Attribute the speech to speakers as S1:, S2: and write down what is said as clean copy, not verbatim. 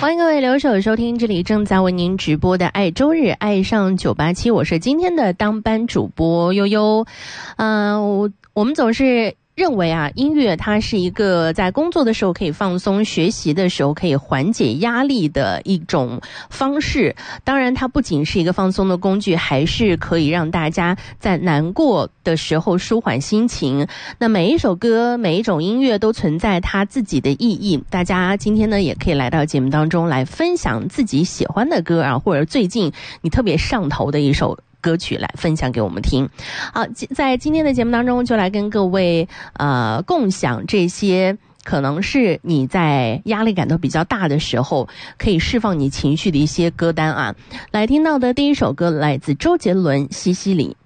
S1: 欢迎各位留守收听，这里正在为您直播的爱周日爱上987，我是今天的当班主播悠悠。我们总是认为音乐它是一个在工作的时候可以放松，学习的时候可以缓解压力的一种方式。当然它不仅是一个放松的工具，还是可以让大家在难过的时候舒缓心情。那每一首歌每一种音乐都存在它自己的意义，大家今天呢也可以来到节目当中来分享自己喜欢的歌或者最近你特别上头的一首歌曲来分享给我们听。好，在今天的节目当中就来跟各位共享这些可能是你在压力感都比较大的时候可以释放你情绪的一些歌单来听到的第一首歌来自周杰伦《西西里》。